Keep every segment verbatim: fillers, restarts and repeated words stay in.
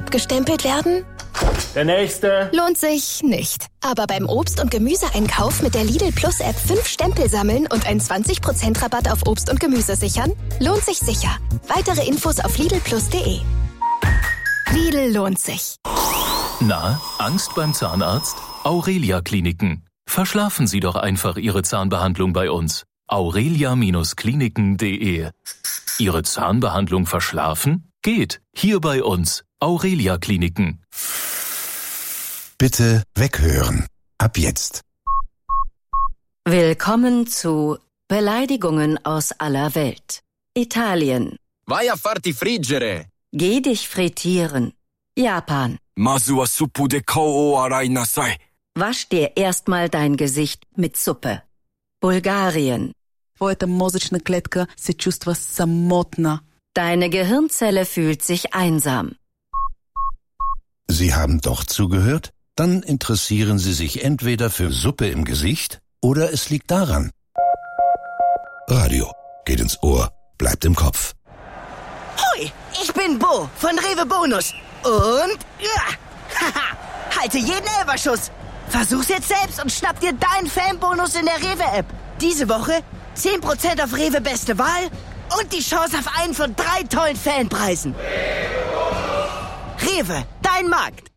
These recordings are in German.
abgestempelt werden? Der nächste. Lohnt sich nicht. Aber beim Obst- und Gemüseeinkauf mit der Lidl Plus App fünf Stempel sammeln und einen zwanzig Prozent Rabatt auf Obst und Gemüse sichern? Lohnt sich sicher. Weitere Infos auf lidl plus punkt de. Lidl lohnt sich. Na, Angst beim Zahnarzt? Aurelia Kliniken. Verschlafen Sie doch einfach Ihre Zahnbehandlung bei uns. aurelia Kliniken punkt de. Ihre Zahnbehandlung verschlafen? Geht. Hier bei uns. Aurelia Kliniken. Bitte weghören. Ab jetzt. Willkommen zu Beleidigungen aus aller Welt. Italien. Vai a farti friggere. Geh dich frittieren. Japan. Masu wa suppu de kou o arai nasai. Wasch dir erstmal dein Gesicht mit Suppe. Bulgarien. Твоята мозъчна клетка се чувства самотна. Deine Gehirnzelle fühlt sich einsam. Sie haben doch zugehört? Dann interessieren Sie sich entweder für Suppe im Gesicht oder es liegt daran. Radio geht ins Ohr, bleibt im Kopf. Hoi, ich bin Bo von Rewe Bonus. Und ja, haha, halte jeden Elferschuss. Versuch's jetzt selbst und schnapp dir deinen Fanbonus in der Rewe-App. Diese Woche zehn Prozent auf Rewe Beste Wahl und die Chance auf einen von drei tollen Fanpreisen. Rewe, dein Markt.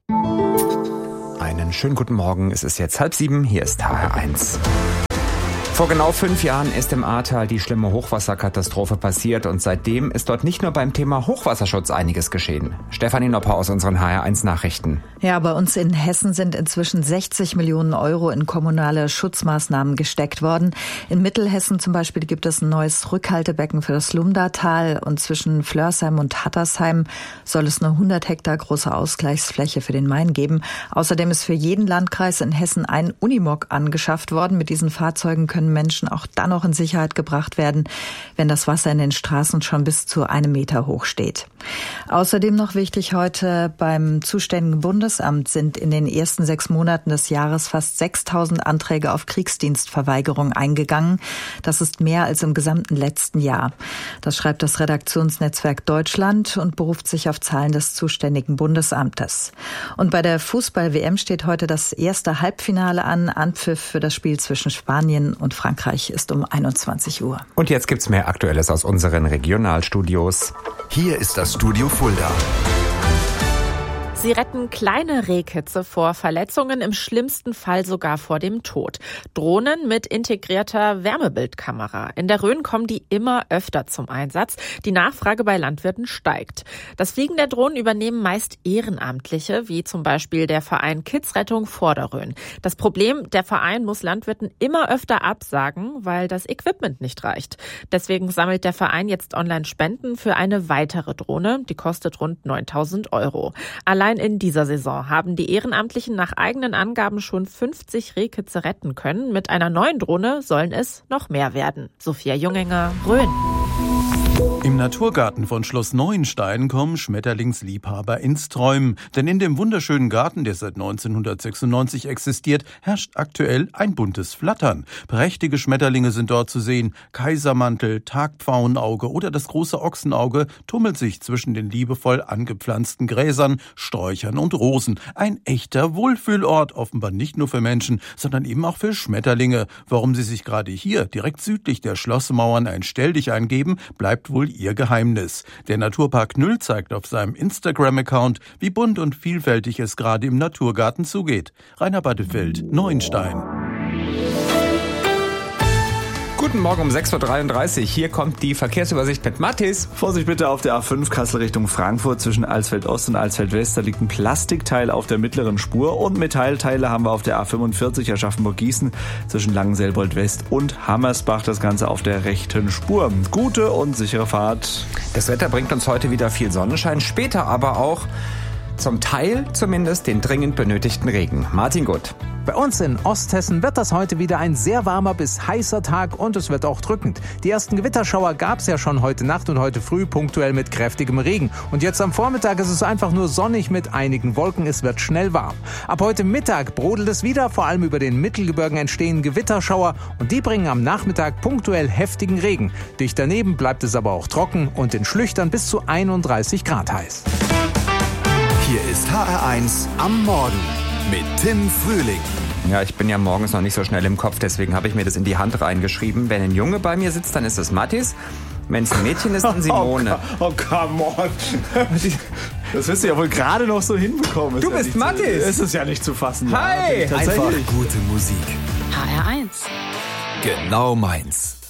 Einen schönen guten Morgen. Es ist jetzt halb sieben. Hier ist H R eins. Vor genau fünf Jahren ist im Ahrtal die schlimme Hochwasserkatastrophe passiert und seitdem ist dort nicht nur beim Thema Hochwasserschutz einiges geschehen. Stefanie Nopper aus unseren H R eins Nachrichten. Ja, bei uns in Hessen sind inzwischen sechzig Millionen Euro in kommunale Schutzmaßnahmen gesteckt worden. In Mittelhessen zum Beispiel gibt es ein neues Rückhaltebecken für das Lumdatal und zwischen Flörsheim und Hattersheim soll es eine hundert Hektar große Ausgleichsfläche für den Main geben. Außerdem ist für jeden Landkreis in Hessen ein Unimog angeschafft worden. Mit diesen Fahrzeugen können Menschen auch dann noch in Sicherheit gebracht werden, wenn das Wasser in den Straßen schon bis zu einem Meter hoch steht. Außerdem noch wichtig heute: Beim zuständigen Bundesamt sind in den ersten sechs Monaten des Jahres fast sechstausend Anträge auf Kriegsdienstverweigerung eingegangen. Das ist mehr als im gesamten letzten Jahr. Das schreibt das Redaktionsnetzwerk Deutschland und beruft sich auf Zahlen des zuständigen Bundesamtes. Und bei der Fußball-W M steht heute das erste Halbfinale an. Anpfiff für das Spiel zwischen Spanien und Frankreich ist um einundzwanzig Uhr. Und jetzt gibt's mehr Aktuelles aus unseren Regionalstudios. Hier ist das Studio Fulda. Sie retten kleine Rehkitze vor Verletzungen, im schlimmsten Fall sogar vor dem Tod. Drohnen mit integrierter Wärmebildkamera. In der Rhön kommen die immer öfter zum Einsatz. Die Nachfrage bei Landwirten steigt. Das Fliegen der Drohnen übernehmen meist Ehrenamtliche, wie zum Beispiel der Verein Kidsrettung Vorderrhön. Das Problem, der Verein muss Landwirten immer öfter absagen, weil das Equipment nicht reicht. Deswegen sammelt der Verein jetzt online Spenden für eine weitere Drohne. Die kostet rund neuntausend Euro. Allein in dieser Saison haben die Ehrenamtlichen nach eigenen Angaben schon fünfzig Rehkitze retten können. Mit einer neuen Drohne sollen es noch mehr werden. Sophia Jungenger, Rhön. Im Naturgarten von Schloss Neuenstein kommen Schmetterlingsliebhaber ins Träumen. Denn in dem wunderschönen Garten, der seit neunzehnhundertsechsundneunzig existiert, herrscht aktuell ein buntes Flattern. Prächtige Schmetterlinge sind dort zu sehen. Kaisermantel, Tagpfauenauge oder das große Ochsenauge tummelt sich zwischen den liebevoll angepflanzten Gräsern, Sträuchern und Rosen. Ein echter Wohlfühlort, offenbar nicht nur für Menschen, sondern eben auch für Schmetterlinge. Warum sie sich gerade hier, direkt südlich der Schlossmauern, ein Stelldich eingeben, bleibt wohl ihr Geheimnis. Der Naturpark Nüll zeigt auf seinem Instagram-Account, wie bunt und vielfältig es gerade im Naturgarten zugeht. Rainer Battefeld, Neuenstein. Guten Morgen um sechs Uhr dreiunddreißig. Hier kommt die Verkehrsübersicht mit Mathis. Vorsicht bitte auf der A fünf Kassel Richtung Frankfurt zwischen Alsfeld Ost und Alsfeld West. Da liegt ein Plastikteil auf der mittleren Spur und Metallteile haben wir auf der A fünfundvierzig Aschaffenburg-Gießen zwischen Langenselbold West und Hammersbach. Das Ganze auf der rechten Spur. Gute und sichere Fahrt. Das Wetter bringt uns heute wieder viel Sonnenschein, später aber auch zum Teil zumindest den dringend benötigten Regen. Martin Gutt. Bei uns in Osthessen wird das heute wieder ein sehr warmer bis heißer Tag und es wird auch drückend. Die ersten Gewitterschauer gab es ja schon heute Nacht und heute früh punktuell mit kräftigem Regen. Und jetzt am Vormittag ist es einfach nur sonnig mit einigen Wolken. Es wird schnell warm. Ab heute Mittag brodelt es wieder. Vor allem über den Mittelgebirgen entstehen Gewitterschauer und die bringen am Nachmittag punktuell heftigen Regen. Dicht daneben bleibt es aber auch trocken und in Schlüchtern bis zu einunddreißig Grad heiß. Hier ist H R eins am Morgen mit Tim Frühling. Ja, ich bin ja morgens noch nicht so schnell im Kopf, deswegen habe ich mir das in die Hand reingeschrieben. Wenn ein Junge bei mir sitzt, dann ist es Mathis. Wenn es ein Mädchen ist, dann Simone. Oh, oh come on. Das wirst du ja wohl gerade noch so hinbekommen. Du bist Mathis. Es ist ja nicht zu fassen. Hi. Ja, einfach gute Musik. H R eins. Genau meins.